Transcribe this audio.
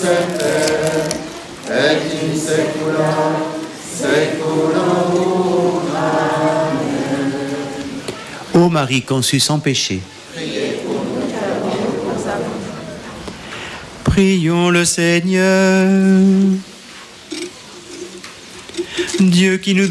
semper, et in saecula saeculorum. Amen. Ô Marie conçue sans péché, prions le Seigneur. Dieu qui nous